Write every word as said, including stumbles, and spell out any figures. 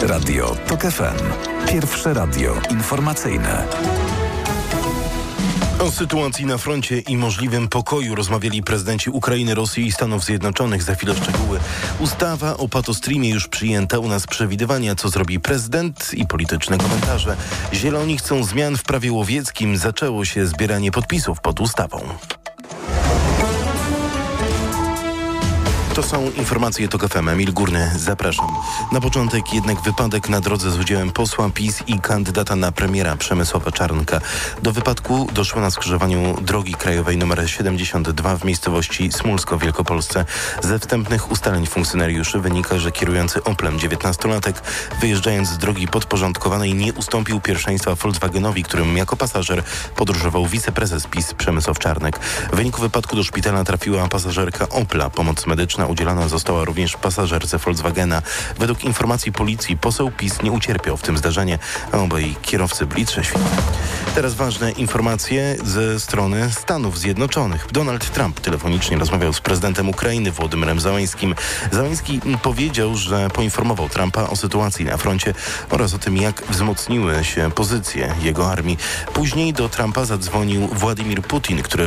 Radio TOK F M. Pierwsze radio informacyjne. O sytuacji na froncie i możliwym pokoju rozmawiali prezydenci Ukrainy, Rosji i Stanów Zjednoczonych. Za chwilę szczegóły. Ustawa o patostreamie już przyjęta. U nas przewidywania, co zrobi prezydent i polityczne komentarze. Zieloni chcą zmian w prawie łowieckim. Zaczęło się zbieranie podpisów pod ustawą. To są informacje TOK F M. Emil Górny, zapraszam. Na początek jednak wypadek na drodze z udziałem posła PiS i kandydata na premiera Przemysława Czarnka. Do wypadku doszło na skrzyżowaniu drogi krajowej nr siedemdziesiąt dwa w miejscowości Smulsko w Wielkopolsce. Ze wstępnych ustaleń funkcjonariuszy wynika, że kierujący Oplem dziewiętnastolatek, wyjeżdżając z drogi podporządkowanej, nie ustąpił pierwszeństwa Volkswagenowi, którym jako pasażer podróżował wiceprezes PiS Przemysław Czarnek. W wyniku wypadku do szpitala trafiła pasażerka Opla. Pomoc medyczna udzielana została również pasażerce Volkswagena. Według informacji policji poseł PiS nie ucierpiał w tym zdarzeniu, a obaj kierowcy byli trzeźwi. Teraz ważne informacje ze strony Stanów Zjednoczonych. Donald Trump telefonicznie rozmawiał z prezydentem Ukrainy Wołodymyrem Zełenskim. Zełenski powiedział, że poinformował Trumpa o sytuacji na froncie oraz o tym, jak wzmocniły się pozycje jego armii. Później do Trumpa zadzwonił Władimir Putin, który